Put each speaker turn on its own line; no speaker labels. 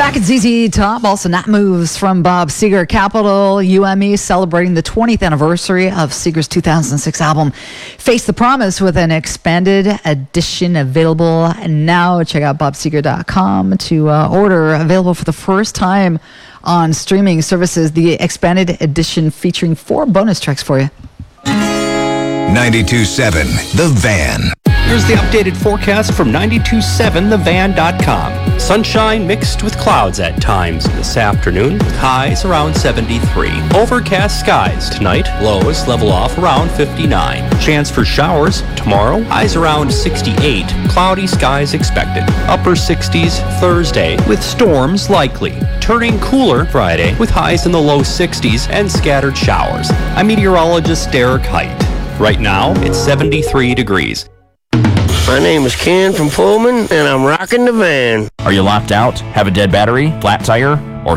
Back at ZZ Top, also Not Moves from Bob Seger. Capital UME celebrating the 20th anniversary of Seger's 2006 album, Face the Promise, with an expanded edition available now. Check out bobseger.com to order. Available for the first time on streaming services. The expanded edition featuring 4 bonus tracks for you.
92.7 The Van.
Here's the updated forecast from 927thevan.com. Sunshine mixed with clouds at times this afternoon, with highs around 73. Overcast skies tonight, lows level off around 59. Chance for showers tomorrow, highs around 68. Cloudy skies expected. Upper 60s Thursday, with storms likely. Turning cooler Friday, with highs in the low 60s and scattered showers. I'm meteorologist Derek Height. Right now, it's 73 degrees.
My name is Ken from Pullman, and I'm rocking the van.
Are you locked out? Have a dead battery? Flat tire?